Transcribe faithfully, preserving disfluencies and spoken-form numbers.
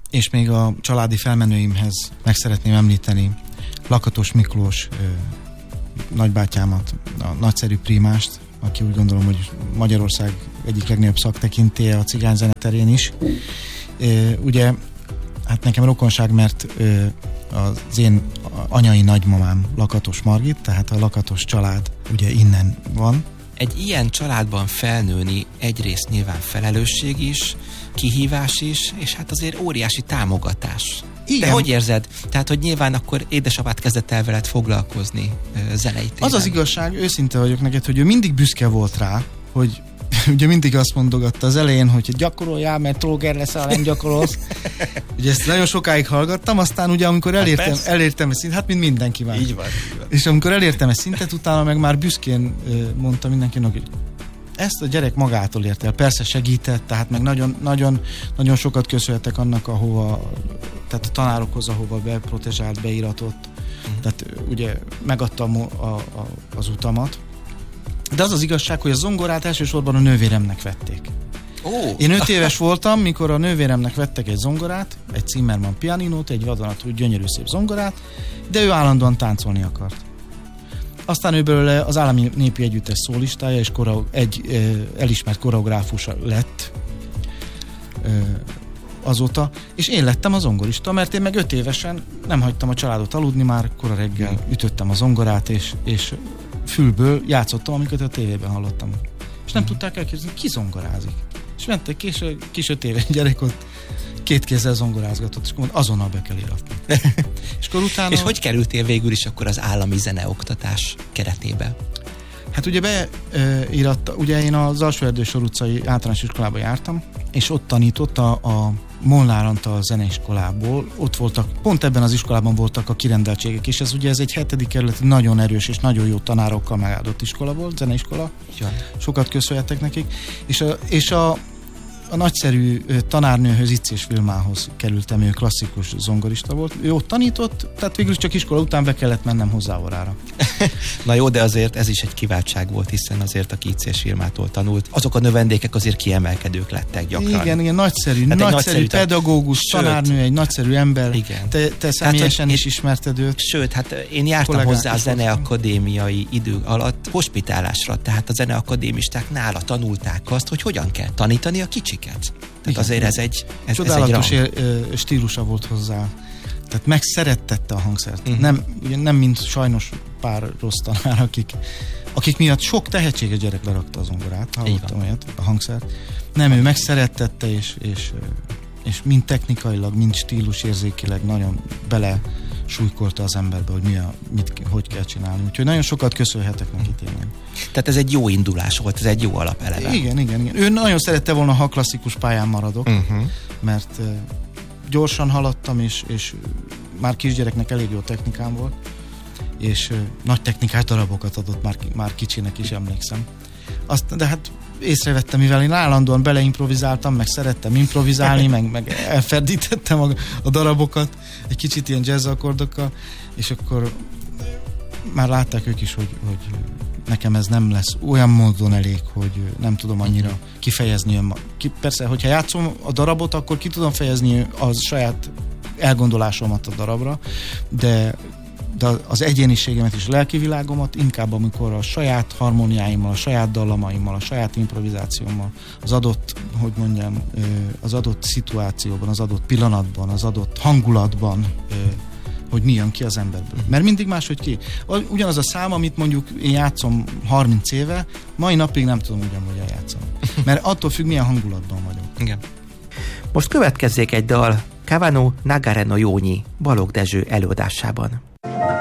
És még a családi felmenőimhez meg szeretném említeni Lakatos Miklós nagybátyámat, a nagyszerű primást, aki úgy gondolom, hogy Magyarország egyik legnagyobb szaktekintélye a cigányzene terén is. Ugye, hát nekem rokonság, mert az én anyai nagymamám Lakatos Margit, tehát a Lakatos család ugye innen van. Egy ilyen családban felnőni egyrészt nyilván felelősség is, kihívás is, és hát azért óriási támogatás. Igen. De hogy érzed? Tehát, hogy nyilván akkor édesapád kezdett el veled foglalkozni zenei téren. Az az igazság, őszinte vagyok neked, hogy ő mindig büszke volt rá, hogy ugye mindig azt mondogatta az elején, hogy gyakoroljál, mert tróger leszel, ha nem gyakorolsz. Ugye ezt nagyon sokáig hallgattam, aztán ugye amikor elértem, hát elértem ezt szintet, hát mint mindenki már. Így van, így van. És amikor elértem ezt szintet, utána meg már büszkén mondta mindenkinek, hogy ezt a gyerek magától ért el. Persze segített, tehát meg nagyon, nagyon, nagyon sokat köszönhetek annak, ahova, tehát a tanárokhoz, ahova beprotezsált, beiratott. Mm. Tehát ugye megadtam a, a, az utamat. De az az igazság, hogy a zongorát elsősorban a nővéremnek vették. Oh. Én öt éves voltam, mikor a nővéremnek vettek egy zongorát, egy Zimmermann pianinót, egy vadonatúj gyönyörű szép zongorát, de ő állandóan táncolni akart. Aztán ő belőle az Állami Népi Együttes szólistája és kora, egy e, elismert koreográfusa lett e, azóta, és én lettem a zongorista, mert én meg öt évesen nem hagytam a családot aludni, már kora reggel ütöttem a zongorát, és, és fülből játszottam, amiket a tévében hallottam. És nem mm. tudták elképzelni, ki zongorázik. És ment egy kis, kis öt éves gyerek ott, két kézzel zongorázgatott, és akkor azonnal be kell iratni. és, utána... és hogy kerültél végül is akkor az állami zeneoktatás keretébe? Hát ugye beíratta, ugye én az Alsóerdő Sor utcai általános iskolába jártam, és ott tanított a, a Molnár Antal zeneiskolából, ott voltak, pont ebben az iskolában voltak a kirendeltségek, és ez ugye ez egy hetedik kerületi nagyon erős és nagyon jó tanárokkal megáldott iskola volt, zeneiskola. Ja. Sokat köszönhetek nekik. És a, és a A nagyszerű tanárnőhöz, Iccés Vilmához kerültem, ő klasszikus zongorista volt. Ő ott tanított, tehát végül csak iskola után be kellett mennem hozzá órára. Na jó, de azért ez is egy kiváltság volt, hiszen azért aki Iccés Vilmától tanult, azok a növendékek azért kiemelkedők lettek gyakran. Igen, igen, nagyszerű, nagyszerű, nagyszerű pedagógus, sőt, tanárnő, egy nagyszerű ember. Igen. Te, te személyesen is ismerted őt. Sőt, hát én jártam hozzá a zeneakadémiai idő alatt hospitálásra, tehát a zeneakadémisták nála tanulták azt, hogy hogyan kell tanítani a kicsi. Tehát igen, azért ez egy ez, csodálatos ez egy stílusa volt hozzá. Tehát megszerettette a hangszert. Uh-huh. Nem, ugye nem mint sajnos pár rossz tanár, akik, akik miatt sok tehetséges gyerek lerakta a zongorát, hallottam olyat, a hangszert. Nem, ő megszerettette, és, és, és mind technikailag, mind stílusérzékileg nagyon bele súlykolta az emberbe, hogy mi a, mit, hogy kell csinálni. Úgyhogy nagyon sokat köszönhetek neki tényleg. Tehát ez egy jó indulás volt, ez egy jó alap eleve. Igen, igen, igen. Ő nagyon szerette volna, ha klasszikus pályán maradok, uh-huh. mert uh, gyorsan haladtam, és, és már kisgyereknek elég jó technikám volt, és uh, nagy technikás darabokat adott, már, már kicsinek is emlékszem. Azt, de hát észrevettem, mivel én állandóan beleimprovizáltam, meg szerettem improvizálni, meg, meg elferdítettem a, a darabokat egy kicsit ilyen jazz akkordokkal, és akkor már látták ők is, hogy, hogy nekem ez nem lesz olyan módon elég, hogy nem tudom annyira kifejezni. Ki, persze, hogyha játszom a darabot, akkor ki tudom fejezni az saját elgondolásomat a darabra, de de az egyéniségemet és a lelki világomat inkább, amikor a saját harmóniáimmal, a saját dallamaimmal, a saját improvizációmmal, az adott, hogy mondjam, az adott szituációban, az adott pillanatban, az adott hangulatban, hogy mi jön ki az emberből. Mert mindig máshogy ki. Ugyanaz a szám, amit mondjuk én játszom harminc éve, mai napig nem tudom ugyanúgy eljátszani. Mert attól függ, milyen hangulatban vagyok. Igen. Most következzék egy dal Kavano Nagare no Jónyi Balogh Dezső előadásában.